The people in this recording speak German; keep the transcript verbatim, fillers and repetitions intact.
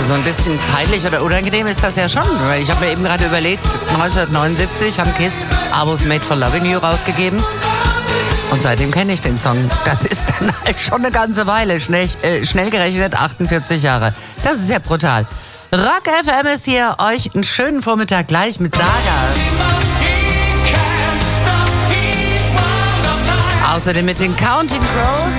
so ein bisschen peinlich oder unangenehm ist das ja schon. Weil ich habe mir eben gerade überlegt, neunzehnhundertneunundsiebzig haben Kiss I Was Made for Loving You rausgegeben. Und seitdem kenne ich den Song. Das ist dann halt schon eine ganze Weile. Schnell, äh, schnell gerechnet achtundvierzig Jahre. Das ist ja brutal. Rock F M ist hier. Euch einen schönen Vormittag gleich mit Saga. Außerdem mit den Counting Crows.